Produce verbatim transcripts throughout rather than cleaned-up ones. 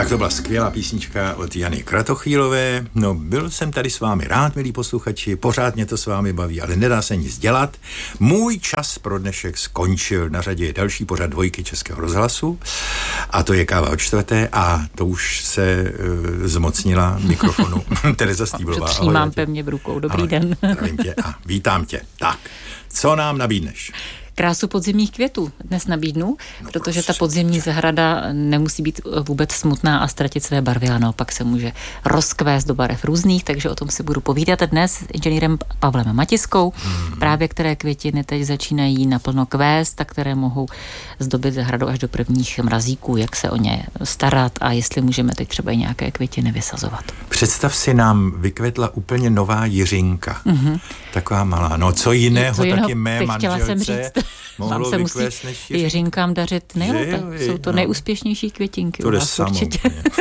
Tak to byla skvělá písnička od Jany Kratochvílové. No, byl jsem tady s vámi rád, milí posluchači, pořád mě to s vámi baví, ale nedá se nic dělat. Můj čas pro dnešek skončil. Na řadě je další pořad Dvojky Českého rozhlasu a to je Káva od čtvrté a to už se uh, zmocnila mikrofonu Tereza Stýblová. Přijímám pevně v rukou. Dobrý ahoj, den. Zdravím tě a vítám tě. Tak, co nám nabídneš? Krásu podzimních květů dnes nabídnu, no, protože prostě ta podzimní zahrada nemusí být vůbec smutná a ztratit své barvy, a naopak se může rozkvést do barev různých, takže o tom si budu povídat dnes s inženýrem Pavlem Matiskou, hmm. právě které květiny teď začínají naplno kvést a které mohou zdobit zahradu až do prvních mrazíků, jak se o ně starat a jestli můžeme teď třeba i nějaké květiny vysazovat. Představ si, nám vykvetla úplně nová jiřinka. Mm-hmm. Taková malá. No co jiného, co jiného taky mé manželce mohlo se vykvést než jiřinka. Jiřinkám dařit nejlépe. Jsou to no. nejúspěšnější květinky. To jde samozřejmě.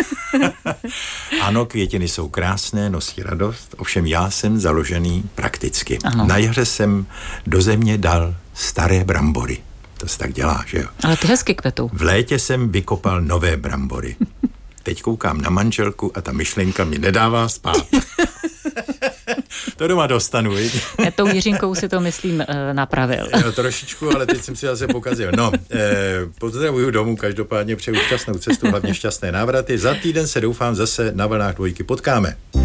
Ano, květiny jsou krásné, nosí radost, ovšem já jsem založený prakticky. Ano. Na jaře jsem do země dal staré brambory. To se tak dělá, že jo? Ale ty hezky kvetou. V létě jsem vykopal nové brambory. Teď koukám na manželku a ta myšlenka mi nedává spát. To doma dostanu, viď? Tou Jiřinkou si to, myslím, napravil. No, trošičku, ale teď jsem si zase pokazil. No, eh, pozdravuju domů, každopádně přeju šťastnou cestu, hlavně šťastné návraty. Za týden se doufám zase na vlnách Dvojky potkáme.